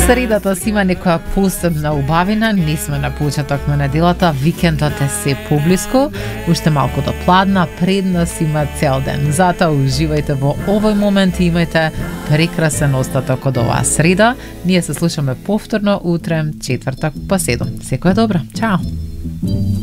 Средата си има некоја посебна убавина, не сме на почеток на неделата, викендот е се поблиску, уште малку до пладна, пред нас има цел ден. Затоа уживајте во овој момент и имајте прекрасен остаток од оваа среда. Ние се слушаме повторно утре, четвртак по 7. Секоја добра. Чао!